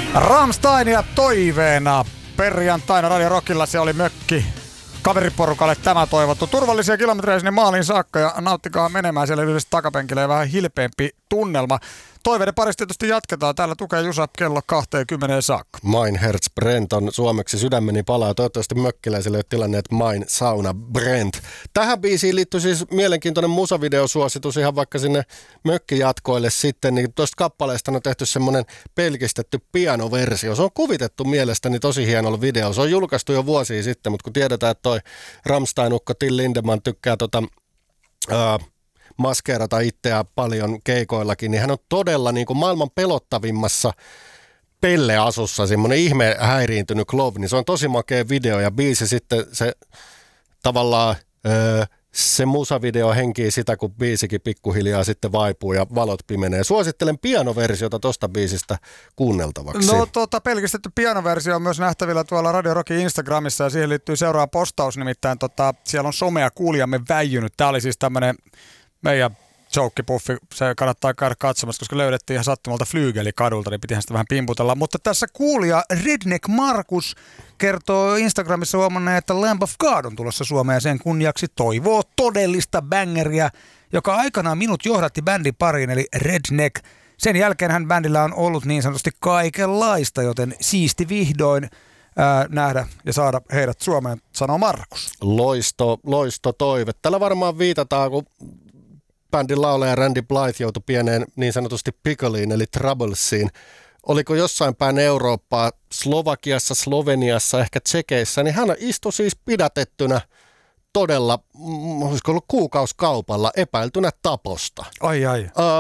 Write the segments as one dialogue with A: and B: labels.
A: Rammsteinia toiveena. Perjantaina Radio Rockilla se oli mökki. Kaveriporukalle tämä toivottu. Turvallisia kilometrejä sinne maaliin saakka ja nauttikaa menemään. Siellä yhdessä takapenkillä ja vähän hilpeämpi tunnelma. Toiveiden parissa tietysti jatketaan. Täällä tukee Jusa kello 20 saakka.
B: Mein Herz brennt on suomeksi sydämeni palaa. Toivottavasti mökkiläisille ei ole tilanne, että Mein Sauna brennt. Tähän biisiin liittyy siis mielenkiintoinen musavideosuositus ihan vaikka sinne mökkijatkoille sitten. Niin tuosta kappaleesta on tehty semmoinen pelkistetty pianoversio. Se on kuvitettu mielestäni tosi hienolla video. Se on julkaistu jo vuosia sitten, mutta kun tiedetään, että toi Rammstein-ukko Till Lindemann tykkää maskeerata itseään paljon keikoillakin, niin hän on todella niin kuin maailman pelottavimmassa pelleasussa, semmoinen ihme häiriintynyt klov, niin se on tosi makea video ja biisi sitten se tavallaan se musavideo henkii sitä, kun biisikin pikkuhiljaa sitten vaipuu ja valot pimenee. Suosittelen pianoversiota tosta biisistä kuunneltavaksi.
A: No pelkistetty pianoversio on myös nähtävillä tuolla Radio Rockin Instagramissa ja siihen liittyy seuraava postaus, nimittäin siellä on somea kuulijamme väijynyt. Tämä oli siis tämmöinen meidän joukkipuffi, se kannattaa käydä katsomassa, koska löydettiin ihan sattumalta Flygeli-kadulta, niin pitihän sitä vähän pimputella. Mutta tässä kuulija Redneck Markus kertoo Instagramissa huomanneen, että Lamb of God on tulossa Suomeen ja sen kunniaksi toivoo todellista bängeria, joka aikanaan minut johdatti bändin pariin, eli Redneck. Sen jälkeen hän bändillä on ollut niin sanotusti kaikenlaista, joten siisti vihdoin nähdä ja saada heidät Suomeen, sanoo Markus.
B: Loisto toive. Tällä varmaan viitataan, kun bändin laulaja Randy Blythe joutui pieneen niin sanotusti pickleiin, eli troublesiin. Oliko jossain päin Eurooppaa, Slovakiassa, Sloveniassa, ehkä Tsekeissä, niin hän istui siis pidätettynä todella, olisiko ollut kuukausikaupalla, epäiltynä taposta.
A: Ai.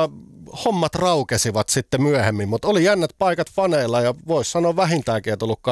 B: Hommat raukesivat sitten myöhemmin, mutta oli jännät paikat faneilla ja voisi sanoa vähintäänkin, että ollut